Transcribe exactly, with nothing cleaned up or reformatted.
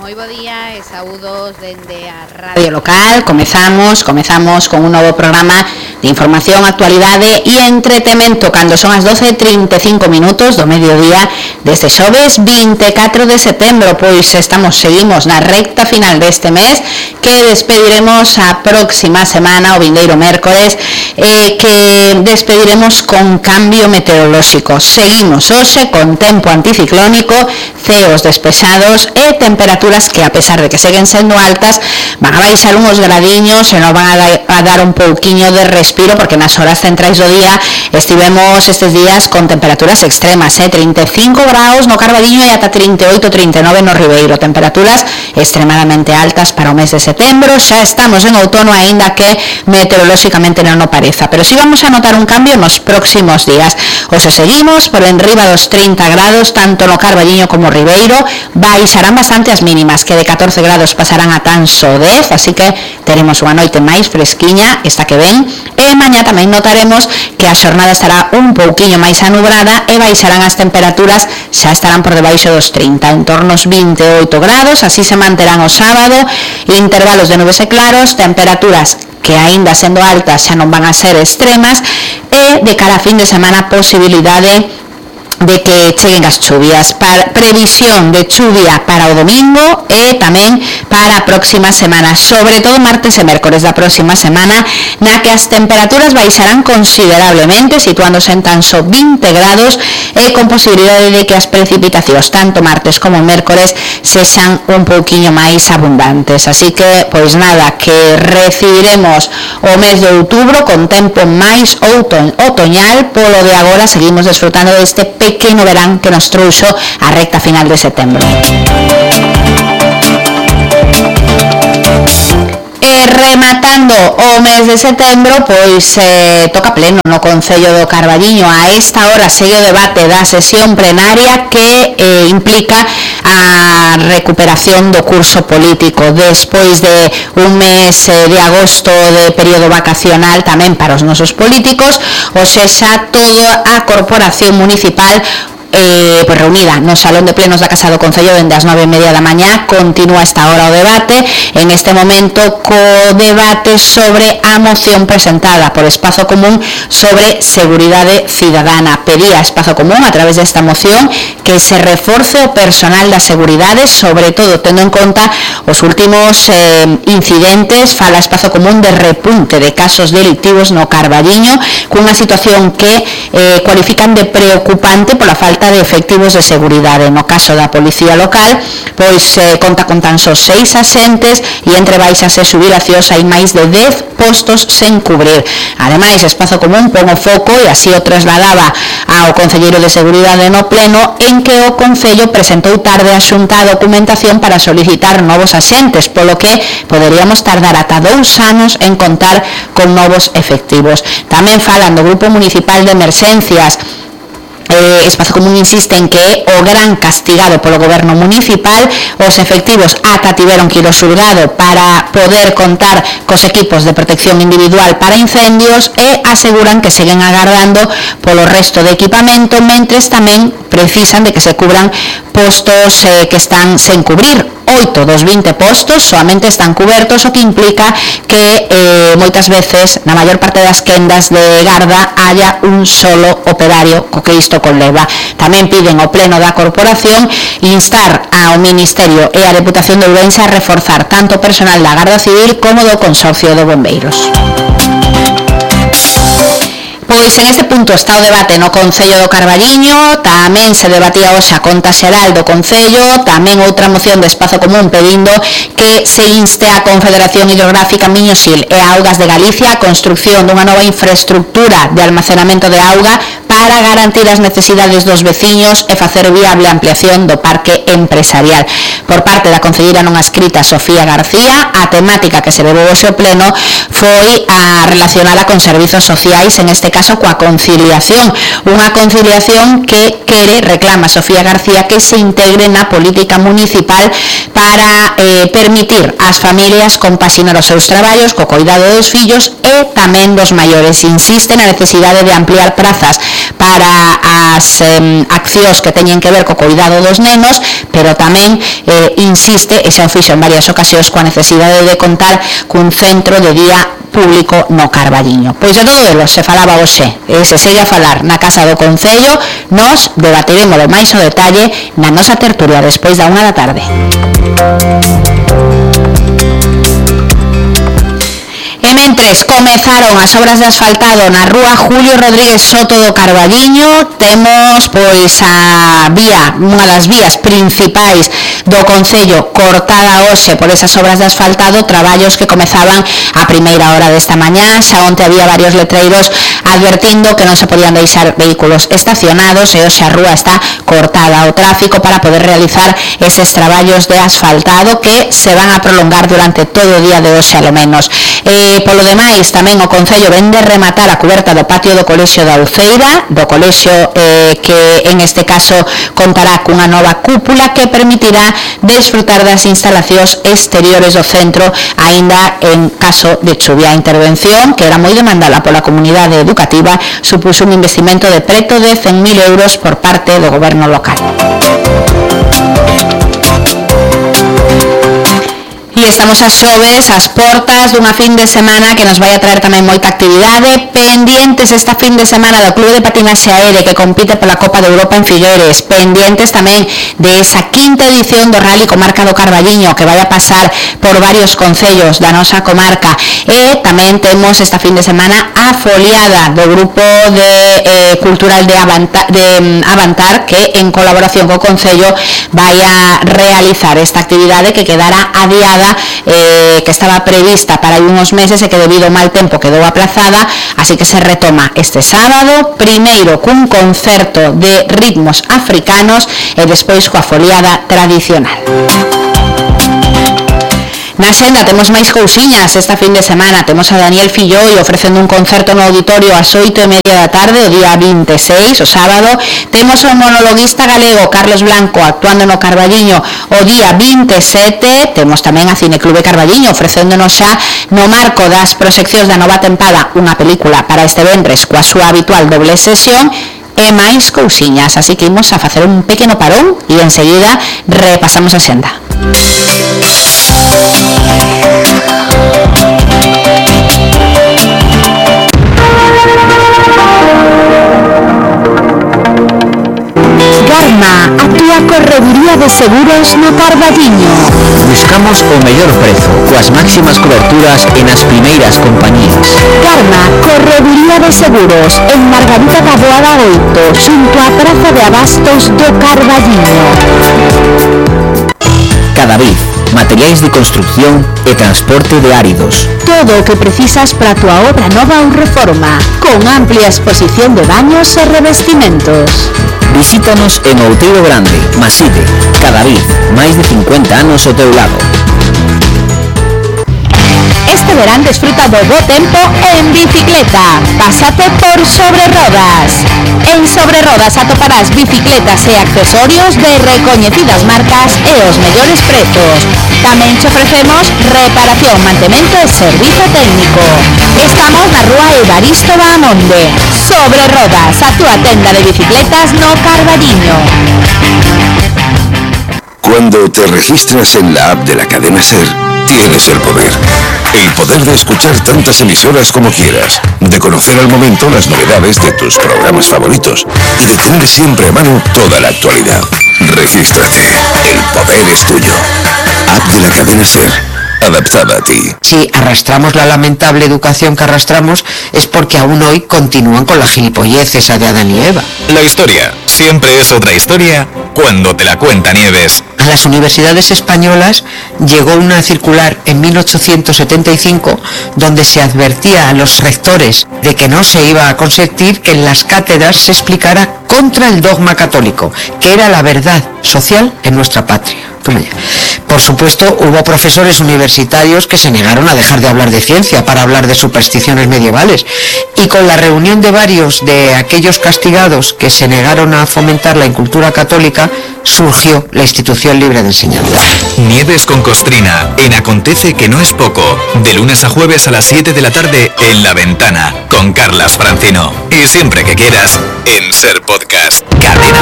Moi bo día e saúdos dende a Radio Local. Comezamos, comezamos con un novo programa de información, actualidade e entretemento cando son as doce e trinta e cinco minutos do mediodía deste xoves vinte e catro de setembro, pois estamos, seguimos na recta final deste mes que despediremos a próxima semana, o vindeiro mércores, eh, que despediremos con cambio meteorolóxico. Seguimos hoxe con tempo anticiclónico, ceos despexados e temperaturas que, a pesar de que seguen sendo altas, van a baixar uns gradiños e nos van a, da, a dar un pouquiño de respiro, porque nas horas centrais do día estivemos estes días con temperaturas extremas, eh? trinta e cinco graus no Carballiño e ata trinta e oito, trinta e nove no Ribeiro, temperaturas extremadamente altas para o mes de setembro. Xa estamos en outono, aínda que meteorolóxicamente non o pareza, pero si vamos a notar un cambio nos próximos días. Hoxe seguimos por enriba dos trinta grados, tanto no Carballiño como Ribeiro, baixarán bastante as mínimas, que de catorce grados pasarán a tan só dez, así que teremos unha noite máis fresquiña esta que ven, e mañá tamén notaremos que a xornada estará un pouquiño máis anubrada e baixarán as temperaturas, xa estarán por debaixo dos trinta, en torno aos vinte e oito grados, así se manterán o sábado, intervalos de nubes e claros, temperaturas que aínda sendo altas xa non van a ser extremas, e de cara a fin de semana posibilidade de que cheguen as chuvias. Para, previsión de chuvia para o domingo e tamén para a próxima semana, sobre todo martes e mércores da próxima semana, na que as temperaturas baixarán considerablemente, situándose en tan só vinte grados e con posibilidade de que as precipitacións tanto martes como mércores sexan un pouquiño máis abundantes. Así que, pois nada, que recibiremos o mes de outubro con tempo máis outoñal. Polo de agora seguimos desfrutando deste pequeno verán que nos trouxo a recta final de setembro. E rematando o mes de setembro, pois eh, toca pleno no Concello do Carballiño. A esta hora segue o debate da sesión plenaria que eh, implica a recuperación do curso político despois de un mes eh, de agosto de período vacacional tamén para os nosos políticos. O sexa, toda a corporación municipal Eh, pues reunida no Salón de Plenos da Casa do Concello dende as nove e media da mañá. Continúa esta hora o debate, en este momento co debate sobre a moción presentada por Espazo Común sobre seguridade cidadana. Pedía Espazo Común, a través desta moción, que se reforce o personal da seguridade, sobre todo tendo en conta os últimos eh, incidentes. Fala Espazo Común de repunte de casos delictivos no Carballiño, cunha situación que eh, cualifican de preocupante pola falta de efectivos de seguridade. No caso da Policía Local, pois eh, conta con tan só seis asentes e entre baixas e xubilacións hai máis de dez postos sen cubrir. Ademais, Espazo Común pon o foco, e así o trasladaba ao Concelleiro de Seguridade no Pleno, en que o Concello presentou tarde a Xunta a documentación para solicitar novos asentes, polo que poderíamos tardar ata dous anos en contar con novos efectivos. Tamén falan do Grupo Municipal de Emerxencias. Eh, Espazo Común insiste en que é o gran castigado polo goberno municipal. Os efectivos ata tiveron que ir ao xulgado para poder contar cos equipos de protección individual para incendios, e aseguran que seguen agardando polo resto de equipamento, mentres tamén precisan de que se cubran postos eh, que están sen cubrir. Oito dos vinte postos solamente están cubertos, o que implica que eh, moitas veces na maior parte das quendas de garda haya un solo operario, co que isto conleva. Tamén piden ao Pleno da Corporación instar ao Ministerio e a Deputación de Ourense a reforzar tanto o personal da Garda Civil como do Consorcio de Bombeiros. Pois en este punto está o debate no Concello do Carballiño. Tamén se debatía hoxe a conta xeral do Concello, tamén outra moción de Espazo Común pedindo que se inste a Confederación Hidrográfica Miño-Sil e a Augas de Galicia a construcción dunha nova infraestructura de almacenamento de auga para garantir as necesidades dos veciños e facer viable a ampliación do parque empresarial. Por parte da concelleira non adscrita Sofía García, a temática que se levou hoxe ao Pleno foi a relacionada con servizos sociais, en este caso coa conciliación, unha conciliación que quere, reclama Sofía García, que se integre na política municipal para eh, permitir ás familias compaxinar os seus traballos co coidado dos fillos e tamén dos maiores. Insiste na necesidade de ampliar prazas para as eh, accións que teñen que ver co cuidado dos nenos, pero tamén eh, insiste, e xa o fixo en varias ocasións, coa necesidade de contar cun centro de día público no Carballiño. Pois de todo elo se falaba hoxe, e se segue a falar na Casa do Concello. Nos debatiremos de máis o detalle na nosa tertulia despois da unha da tarde. E mentres comezaron as obras de asfaltado na rúa Julio Rodríguez Soto do Carballiño, temos pois a vía, unha das vías principais do Concello cortada hoxe por esas obras de asfaltado, traballos que comezaban a primeira hora desta mañá. Xa onte había varios letreiros advertindo que non se podían deixar vehículos estacionados, e hoxe a rúa está cortada ao tráfico para poder realizar eses traballos de asfaltado que se van a prolongar durante todo o día de hoxe, alo menos. E polo demais, tamén o Concello ven de rematar a cuberta do patio do Colexio da Uceira, do colexio eh, que en este caso contará cunha nova cúpula que permitirá desfrutar das instalacións exteriores do centro, aínda en caso de chuvia. A intervención, que era moi demandada pola comunidade educativa, supuxo un investimento de preto de cen mil euros por parte do goberno local. E estamos a xoves, as portas dunha fin de semana que nos vai a traer tamén moita actividade. Pendientes esta fin de semana do Clube de Patinaxe Aire que compite pola Copa de Europa en Figueres. Pendientes tamén de esa quinta edición do Rally Comarca do Carballiño que vai a pasar por varios concellos da nosa comarca. E tamén temos esta fin de semana a foliada do Grupo de eh, Cultural de Avantar, de Avantar, que en colaboración co Concello vai a realizar esta actividade que quedará adiada, Eh, que estaba prevista para unos meses e que debido ao mal tempo quedou aplazada, así que se retoma este sábado, primeiro cun concerto de ritmos africanos e despois coa foliada tradicional. Na xenda temos máis cousiñas esta fin de semana. Temos a Daniel Filloi ofrecendo un concerto no auditorio ás oito e media da tarde o día vinte e seis, o sábado. Temos o monologuista galego Carlos Blanco actuando no Carballiño o día vinte e sete. Temos tamén a Cineclube Carballiño ofrecéndonos xa no marco das proxeccións da nova tempada unha película para este venres coa súa habitual doble sesión e máis cousiñas, así que imos a facer un pequeno parón e enseguida repasamos a xenda. Garma, a túa correduría de seguros no Carballiño. Buscamos o mellor prezo, coas máximas coberturas e nas primeiras compañías. Garma, correduría de seguros, en Margarita da Boada oito, xunto á Praza de Abastos do Carballiño. Cadavid, materiais de construcción e transporte de áridos. Todo o que precisas para a túa obra nova ou reforma, con amplia exposición de baños e revestimentos. Visítanos en Outeiro Grande, Maside, Cadavid, máis de cincuenta anos ao teu lado. Este verán desfruta do bo tempo en bicicleta. Pásate por Sobre Rodas. En Sobre Rodas atoparás bicicletas e accesorios de recoñecidas marcas e os mellores prezos. Tamén te ofrecemos reparación, mantemento e servizo técnico. Estamos na rúa Evaristo Bahamonde. Sobre Rodas, a túa tenda de bicicletas no Carballiño. Cuando te registras en la app de la cadena SER, tienes el poder. El poder de escuchar tantas emisoras como quieras, de conocer al momento las novedades de tus programas favoritos y de tener siempre a mano toda la actualidad. Regístrate. El poder es tuyo. App de la cadena SER, adaptada a ti. Si arrastramos la lamentable educación que arrastramos es porque aún hoy continúan con la gilipollez esa de Adán y Eva. La historia siempre es otra historia cuando te la cuenta Nieves. A las universidades españolas llegó una circular en mil ochocientos setenta y cinco donde se advertía a los rectores de que no se iba a consentir que en las cátedras se explicara contra el dogma católico, que era la verdad social en nuestra patria. Por supuesto, hubo profesores universitarios que se negaron a dejar de hablar de ciencia para hablar de supersticiones medievales, y con la reunión de varios de aquellos castigados que se negaron a fomentar la incultura católica, surgió la Institución Libre de Enseñanza. Nieves con Costrina, en Acontece que no es poco, de lunes a jueves a las siete de la tarde en La Ventana, con Carlas Francino. Y siempre que quieras, en Ser Podcast. Cadena